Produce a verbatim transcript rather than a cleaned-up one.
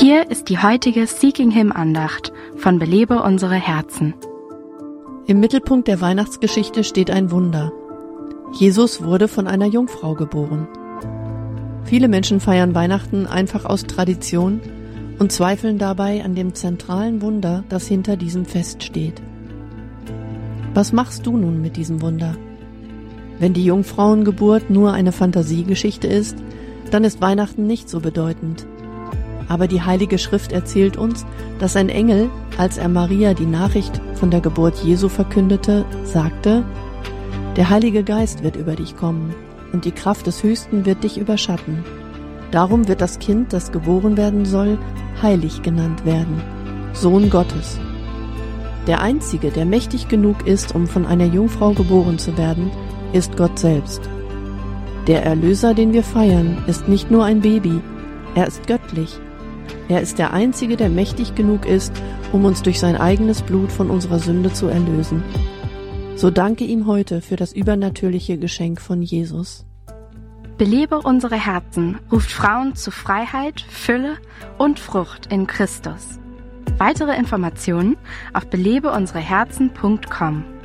Hier ist die heutige Seeking Him Andacht von Belebe unsere Herzen. Im Mittelpunkt der Weihnachtsgeschichte steht ein Wunder. Jesus wurde von einer Jungfrau geboren. Viele Menschen feiern Weihnachten einfach aus Tradition und zweifeln dabei an dem zentralen Wunder, das hinter diesem Fest steht. Was machst du nun mit diesem Wunder? Wenn die Jungfrauengeburt nur eine Fantasiegeschichte ist, dann ist Weihnachten nicht so bedeutend. Aber die Heilige Schrift erzählt uns, dass ein Engel, als er Maria die Nachricht von der Geburt Jesu verkündete, sagte: Der Heilige Geist wird über dich kommen und die Kraft des Höchsten wird dich überschatten. Darum wird das Kind, das geboren werden soll, heilig genannt werden, Sohn Gottes. Der Einzige, der mächtig genug ist, um von einer Jungfrau geboren zu werden, ist Gott selbst. Der Erlöser, den wir feiern, ist nicht nur ein Baby, er ist göttlich. Er ist der Einzige, der mächtig genug ist, um uns durch sein eigenes Blut von unserer Sünde zu erlösen. So danke ihm heute für das übernatürliche Geschenk von Jesus. Belebe unsere Herzen ruft Frauen zu Freiheit, Fülle und Frucht in Christus. Weitere Informationen auf belebe unsere herzen punkt com.